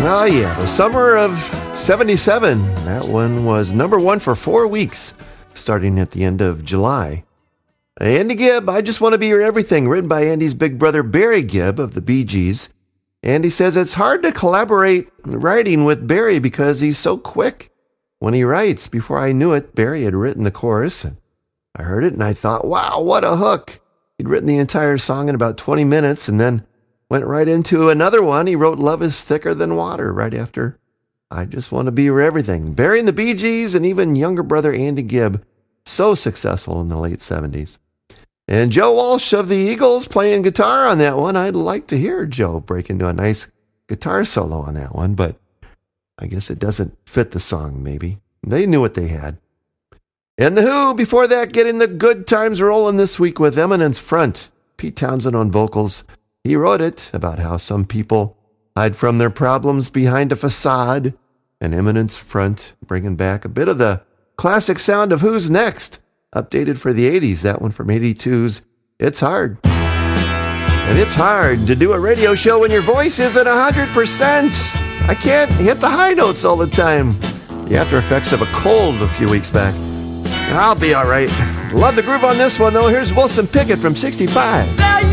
Oh, yeah, the summer of 77. That one was number one for 4 weeks, starting at the end of July. Andy Gibb, I Just Want to Be Your Everything, written by Andy's big brother Barry Gibb of the Bee Gees. Andy says it's hard to collaborate writing with Barry because he's so quick when he writes. Before I knew it, Barry had written the chorus, and I heard it and I thought, wow, what a hook. He'd written the entire song in about 20 minutes and then went right into another one. He wrote Love is Thicker Than Water right after I Just Want to Be Your Everything. Barry and the Bee Gees and even younger brother Andy Gibb, so successful in the late 70s. And Joe Walsh of the Eagles playing guitar on that one. I'd like to hear Joe break into a nice guitar solo on that one, but I guess it doesn't fit the song, maybe. They knew what they had. And The Who, before that, getting the good times rolling this week with Eminence Front. Pete Townsend on vocals. He wrote it about how some people hide from their problems behind a facade. And Eminence Front bringing back a bit of the classic sound of Who's Next. Updated for the 80s, that one from 82's It's Hard. And it's hard to do a radio show when your voice isn't 100%. I can't hit the high notes all the time. The after effects of a cold a few weeks back. I'll be all right. Love the groove on this one, though. Here's Wilson Pickett from 65. There